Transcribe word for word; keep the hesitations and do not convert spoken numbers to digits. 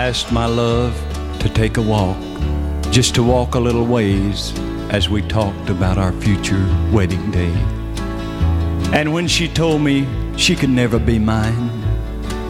Asked my love to take a walk, just to walk a little ways as we talked about our future wedding day. And when she told me she could never be mine,